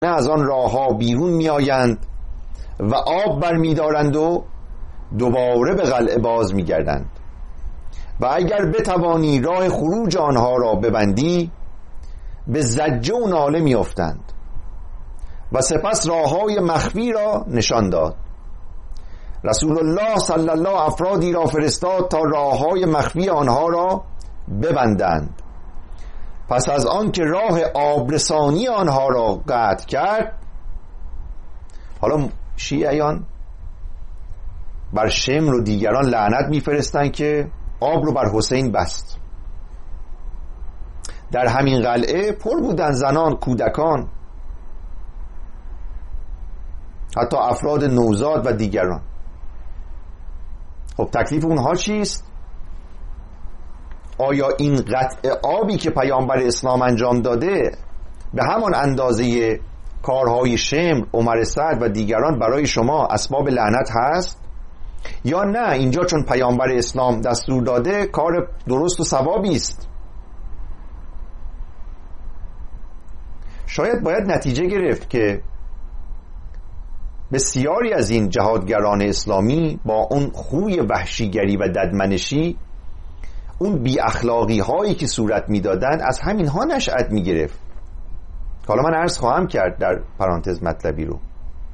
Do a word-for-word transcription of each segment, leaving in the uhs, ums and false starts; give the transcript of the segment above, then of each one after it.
از آن راه ها بیرون می آیند و آب بر می دارند و دوباره به قلعه باز می گردند و اگر بتوانی راه خروج آنها را ببندی به زجه و ناله می افتند. و سپس راه های مخفی را نشان داد. رسول الله صلی الله افرادی را فرستاد تا راه های مخفی آنها را ببندند. پس از آن که راه آبرسانی آنها را قطع کرد، حالا شیعیان بر شمر و دیگران لعنت میفرستند که آب رو بر حسین بست. در همین قلعه پر بودن زنان، کودکان، حتی افراد نوزاد و دیگران. خب تکلیف اونها چیست؟ آیا این قطع آبی که پیامبر اسلام انجام داده به همان اندازه کارهای شمر، عمر سعد و دیگران برای شما اسباب لعنت هست؟ یا نه اینجا چون پیامبر اسلام دستور داده کار درست و ثوابی است؟ شاید باید نتیجه گرفت که بسیاری از این جهادگران اسلامی با اون خوی وحشیگری و ددمنشی، اون بی اخلاقی هایی که صورت میدادن، از همین ها نشأت می گرفت. حالا من عرض خواهم کرد در پرانتز مطلبی رو.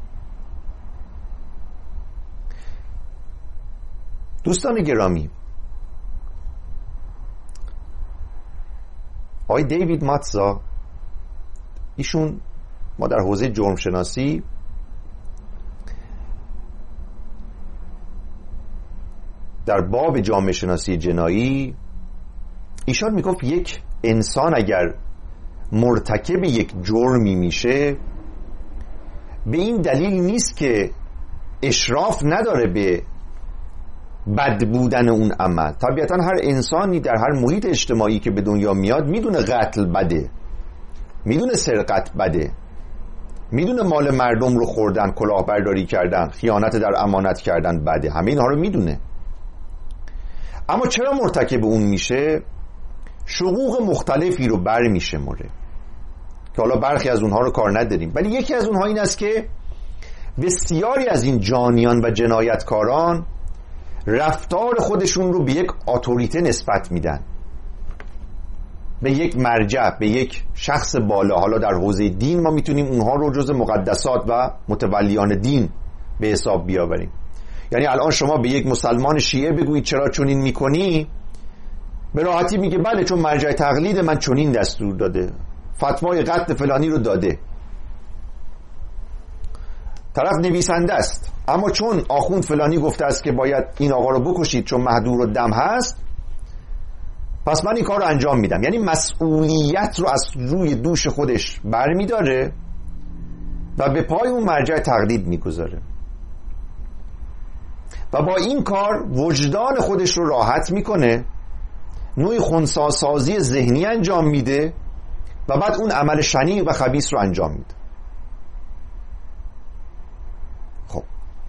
دوستان گرامی، آقای دیوید ماتزا، ایشون ما در حوزه جرم شناسی در باب جامعه شناسی جنایی ایشان میگفت یک انسان اگر مرتکب یک جرمی میشه به این دلیل نیست که اشراف نداره به بد بودن اون عمل. طبیعتا هر انسانی در هر محیط اجتماعی که به دنیا میاد میدونه قتل بده، میدونه سرقت بده، میدونه مال مردم رو خوردن، کلاهبرداری کردن، خیانت در امانت کردن بده، همه اینها رو میدونه. اما چرا مرتکب اون میشه؟ شقوق مختلفی رو بر میشه مره که حالا برخی از اونها رو کار نداریم، ولی یکی از اونها این است که بسیاری از این جانیان و جنایتکاران رفتار خودشون رو به یک اتوریته نسبت میدن، به یک مرجع، به یک شخص بالا. حالا در حوزه دین ما میتونیم اونها رو جز مقدسات و متولیان دین به حساب بیاوریم. یعنی الان شما به یک مسلمان شیعه بگویید چرا چنین میکنی، به راحتی میگه بله چون مرجع تقلید من چنین دستور داده، فتوای قتل فلانی رو داده. طرف نویسنده است، اما چون آخوند فلانی گفته است که باید این آقا رو بکشید چون مهدور الدم هست، پس من این کار رو انجام میدم. یعنی مسئولیت رو از روی دوش خودش برمیداره و به پای اون مرجع تقلید میگذاره و با این کار وجدان خودش رو راحت میکنه، نوعی خنثی‌سازی ذهنی انجام میده و بعد اون عمل شنیع و خبیث رو انجام میده. خب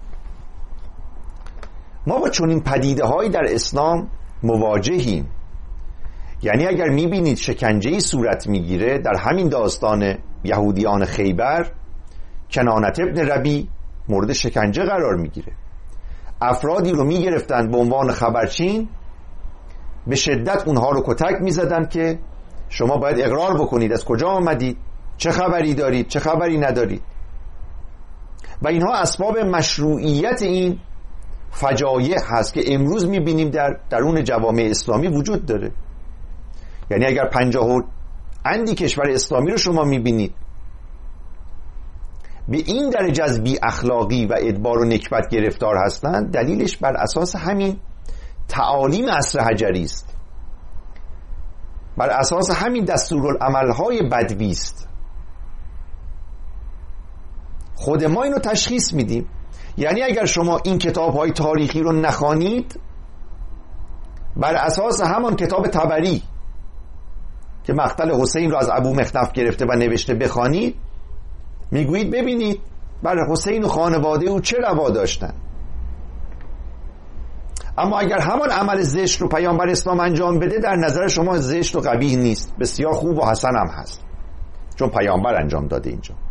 ما با چنین پدیده هایی در اسلام مواجهیم. یعنی اگر میبینید شکنجه‌ای صورت میگیره، در همین داستان یهودیان خیبر کنانت ابن ربی مورد شکنجه قرار میگیره. افرادی رو میگرفتن به عنوان خبرچین، به شدت اونها رو کتک میزدن که شما باید اقرار بکنید از کجا آمدید، چه خبری دارید، چه خبری ندارید. و اینها اسباب مشروعیت این فجایع هست که امروز میبینیم در درون جوامع اسلامی وجود داره. یعنی اگر پنجاه و اندی کشور اسلامی رو شما میبینید به این درجه از بی اخلاقی و ادبار و نکبت گرفتار هستند، دلیلش بر اساس همین تعالیم عصر حجری است، بر اساس همین دستورالعمل‌های بدوی است. خود ما اینو تشخیص میدیم. یعنی اگر شما این کتاب‌های تاریخی رو نخوانید، بر اساس همان کتاب طبری که مقتل حسین رو از ابو مخنف گرفته و نوشته بخوانید، میگویید ببینید بر حسین و خانواده او چه روا داشتن. اما اگر همان عمل زشت رو پیامبر اسلام انجام بده، در نظر شما زشت و قبیح نیست، بسیار خوب و حسن هم هست، چون پیامبر انجام داده اینجا.